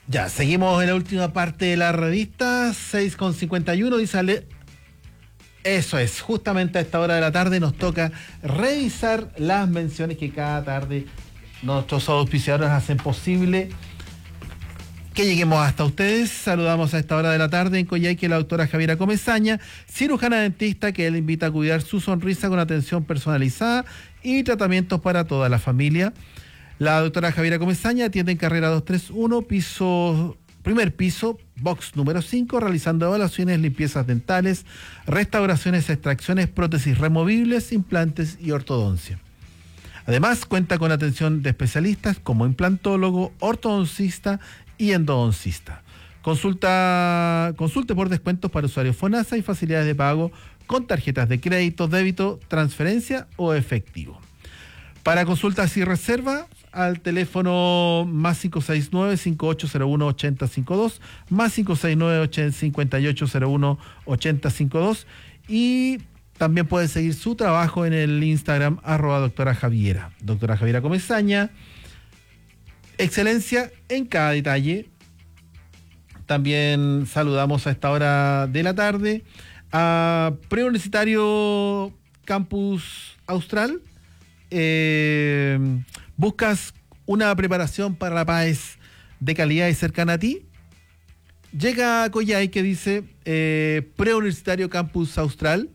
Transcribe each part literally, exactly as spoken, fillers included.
Ya, seguimos en la última parte de la revista, seis con cincuenta y uno, dice Ale. Eso es, justamente a esta hora de la tarde nos toca revisar las menciones que cada tarde nuestros auspiciadores hacen posible que lleguemos hasta ustedes. Saludamos a esta hora de la tarde en Coyhaique la doctora Javiera Comesaña, cirujana dentista, que le invita a cuidar su sonrisa con atención personalizada y tratamientos para toda la familia. La doctora Javiera Comesaña atiende en carrera doscientos treinta y uno, piso, primer piso, box número cinco, realizando evaluaciones, limpiezas dentales, restauraciones, extracciones, prótesis removibles, implantes y ortodoncia. Además, cuenta con atención de especialistas como implantólogo, ortodoncista y endodoncista. Consulta, consulte por descuentos para usuarios FONASA y facilidades de pago con tarjetas de crédito, débito, transferencia o efectivo. Para consultas y reservas, al teléfono más cinco seis nueve, cinco ocho cero uno, ocho cero cinco dos, más cinco seis nueve, cinco ocho cero uno, ocho cero cinco dos, y también puede seguir su trabajo en el Instagram, arroba doctora Javiera. Doctora Javiera Comesaña, excelencia en cada detalle. También saludamos a esta hora de la tarde a Preuniversitario Campus Austral. Eh, ¿Buscas una preparación para la PAES de calidad y cercana a ti? Llega a Coyhaique, que dice eh, Preuniversitario Campus Austral.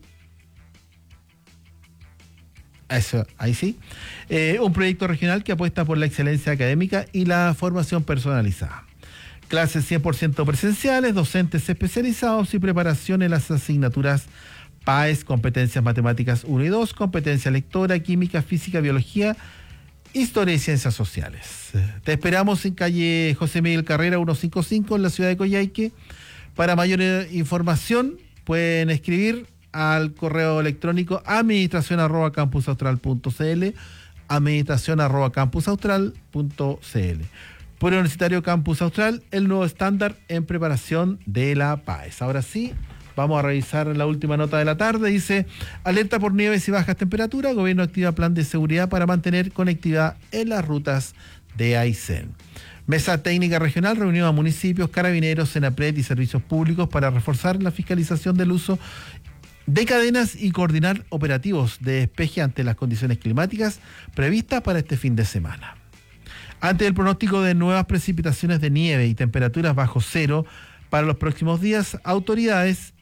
Eso, ahí sí. Eh, un proyecto regional que apuesta por la excelencia académica y la formación personalizada. Clases cien por ciento presenciales, docentes especializados y preparación en las asignaturas PAES, competencias matemáticas uno y dos, competencia lectora, química, física, biología, historia y ciencias sociales. Te esperamos en calle José Miguel Carrera ciento cincuenta y cinco en la ciudad de Coyhaique. Para mayor información pueden escribir al correo electrónico administración arroba campusaustral punto cl, administración arroba campusaustral punto cl. Por Universitario Campus Austral, el nuevo estándar en preparación de la PAES. Ahora sí, vamos a revisar la última nota de la tarde. Dice, alerta por nieves y bajas temperaturas, gobierno activa plan de seguridad para mantener conectividad en las rutas de Aysén. Mesa técnica regional reunió a municipios, carabineros, Senapred y servicios públicos para reforzar la fiscalización del uso de cadenas y coordinar operativos de despeje ante las condiciones climáticas previstas para este fin de semana. Ante el pronóstico de nuevas precipitaciones de nieve y temperaturas bajo cero para los próximos días, autoridades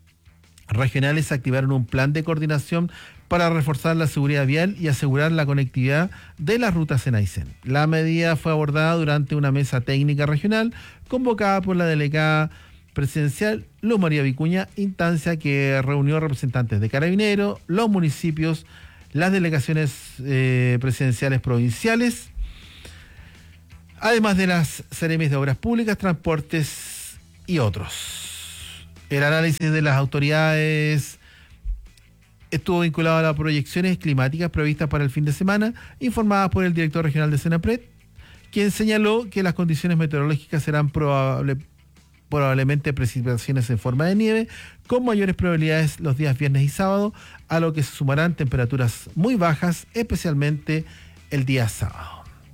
regionales activaron un plan de coordinación para reforzar la seguridad vial y asegurar la conectividad de las rutas en Aysén. La medida fue abordada durante una mesa técnica regional convocada por la delegada presidencial Luz María Vicuña, instancia que reunió representantes de Carabineros, los municipios, las delegaciones eh, presidenciales provinciales, además de las Seremis de Obras Públicas, Transportes y otros. El análisis de las autoridades estuvo vinculado a las proyecciones climáticas previstas para el fin de semana, informadas por el director regional de Senapred, quien señaló que las condiciones meteorológicas serán probable, probablemente precipitaciones en forma de nieve, con mayores probabilidades los días viernes y sábado, a lo que se sumarán temperaturas muy bajas, especialmente el día sábado.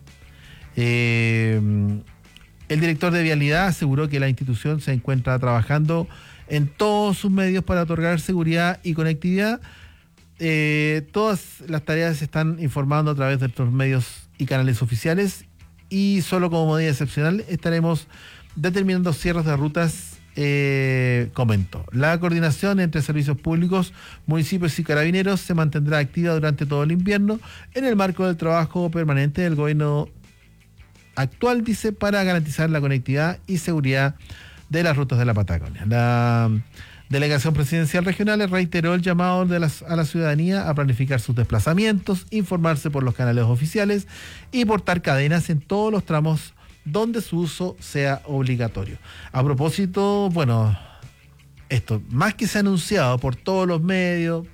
Eh, el director de Vialidad aseguró que la institución se encuentra trabajando en todos sus medios para otorgar seguridad y conectividad. Eh, todas las tareas se están informando a través de nuestros medios y canales oficiales, y solo como medida excepcional estaremos determinando cierres de rutas, eh, comentó. La coordinación entre servicios públicos, municipios y carabineros se mantendrá activa durante todo el invierno en el marco del trabajo permanente del gobierno actual, dice, para garantizar la conectividad y seguridad de las rutas de la Patagonia. La delegación presidencial regional reiteró el llamado de las, a la ciudadanía a planificar sus desplazamientos, informarse por los canales oficiales y portar cadenas en todos los tramos donde su uso sea obligatorio. A propósito, bueno, esto, más que se ha anunciado por todos los medios,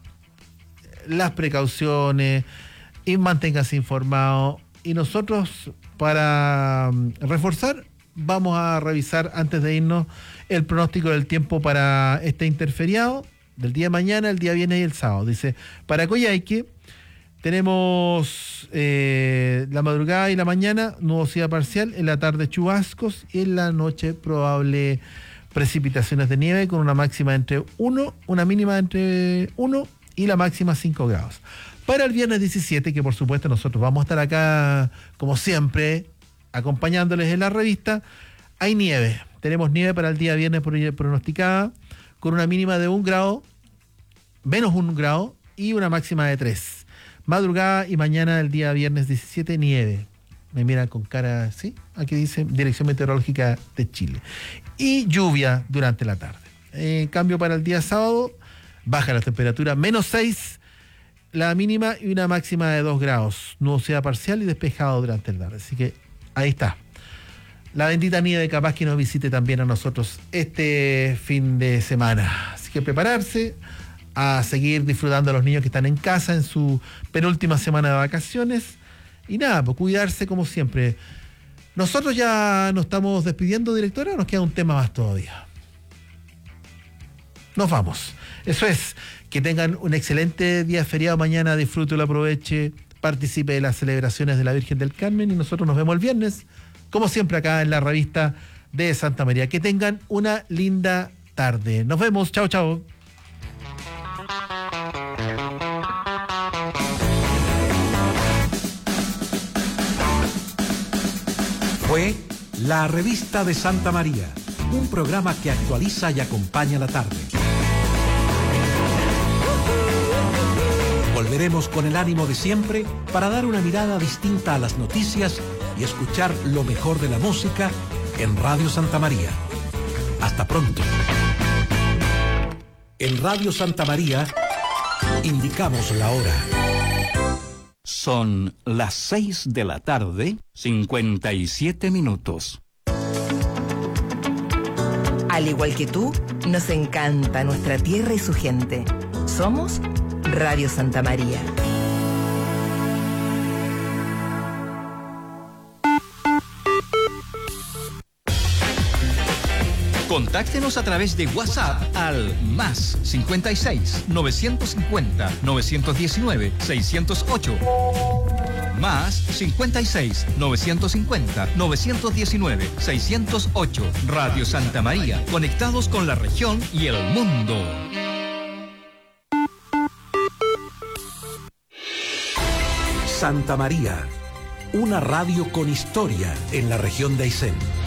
las precauciones, y manténgase informado, y nosotros, para reforzar, vamos a revisar antes de irnos el pronóstico del tiempo para este interferiado del día de mañana, el día viernes y el sábado. Dice, para Coyhaique, Tenemos eh, la madrugada y la mañana, nubosidad parcial, en la tarde chubascos y en la noche probable precipitaciones de nieve con una máxima entre uno, una mínima entre uno y la máxima cinco grados. Para el viernes diecisiete, que por supuesto nosotros vamos a estar acá como siempre acompañándoles en la revista, hay nieve. Tenemos nieve para el día viernes pronosticada con una mínima de un grado, menos un grado y una máxima de tres. Madrugada y mañana el día viernes diecisiete, nieve. Me miran con cara, ¿sí? Aquí dice Dirección Meteorológica de Chile. Y lluvia durante la tarde. En cambio, para el día sábado, baja la temperatura, menos seis, la mínima y una máxima de dos grados. Nubosidad parcial y despejado durante el tarde. Así que ahí está. La bendita nieve capaz que nos visite también a nosotros este fin de semana. Así que prepararse a seguir disfrutando a los niños que están en casa en su penúltima semana de vacaciones. Y nada, pues cuidarse como siempre. Nosotros ya nos estamos despidiendo, directora, o nos queda un tema más todavía. Nos vamos. Eso es, que tengan un excelente día feriado mañana, disfrútelo, aproveche, participe de las celebraciones de la Virgen del Carmen y nosotros nos vemos el viernes, como siempre acá en la revista de Santa María. Que tengan una linda tarde. Nos vemos, chao, chao. Fue La Revista de Santa María, un programa que actualiza y acompaña la tarde. Volveremos con el ánimo de siempre para dar una mirada distinta a las noticias y escuchar lo mejor de la música en Radio Santa María. Hasta pronto. En Radio Santa María indicamos la hora. Son las seis de la tarde, cincuenta y siete minutos. Al igual que tú, nos encanta nuestra tierra y su gente. Somos Radio Santa María. Contáctenos a través de WhatsApp al más cincuenta y seis, novecientos cincuenta, novecientos diecinueve, seiscientos ocho. Más cincuenta y seis, novecientos cincuenta, novecientos diecinueve, seiscientos ocho. Radio Santa María, conectados con la región y el mundo. Santa María, una radio con historia en la región de Aysén.